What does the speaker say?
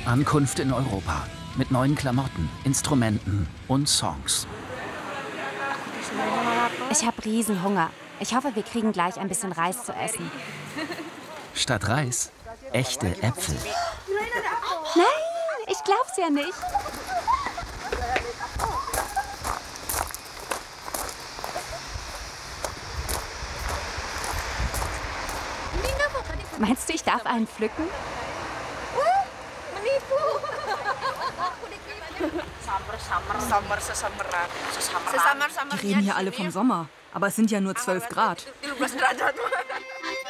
Ankunft in Europa. Mit neuen Klamotten, Instrumenten und Songs. Ich habe Riesenhunger. Ich hoffe, wir kriegen gleich ein bisschen Reis zu essen. Statt Reis, echte Äpfel. Nein, ich glaub's ja nicht. Meinst du, ich darf einen pflücken? Die reden hier alle vom Sommer. Aber es sind ja nur 12 Grad.